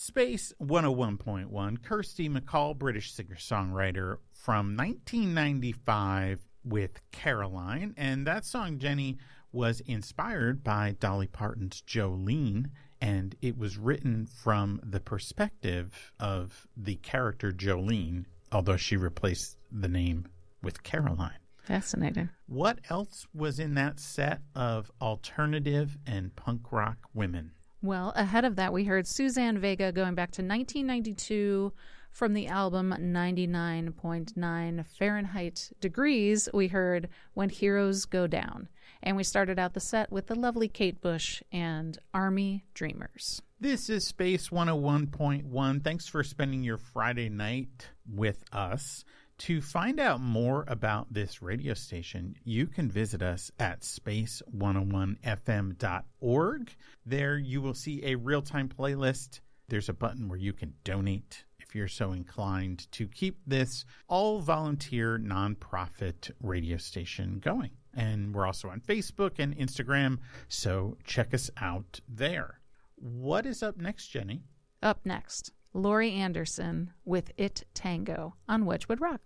Space 101.1, Kirsty MacColl, British singer-songwriter from 1995 with Caroline. And that song, Jenny, was inspired by Dolly Parton's Jolene, and it was written from the perspective of the character Jolene, although she replaced the name with Caroline. Fascinating. What else was in that set of alternative and punk rock women? Well, ahead of that, we heard Suzanne Vega going back to 1992 from the album 99.9 Fahrenheit Degrees. We heard When Heroes Go Down. And we started out the set with the lovely Kate Bush and Army Dreamers. This is Space 101.1. Thanks for spending your Friday night with us. To find out more about this radio station, you can visit us at space101fm.org. There you will see a real-time playlist. There's a button where you can donate if you're so inclined to keep this all-volunteer, nonprofit radio station going. And we're also on Facebook and Instagram, so check us out there. What is up next, Jenny? Up next, Laurie Anderson with It Tango on Wedgwood Rock.